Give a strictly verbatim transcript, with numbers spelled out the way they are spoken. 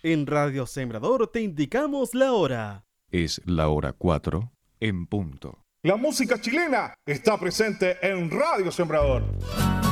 En Radio Sembrador te indicamos la hora. Es la hora cuatro en punto. La música chilena está presente en Radio Sembrador.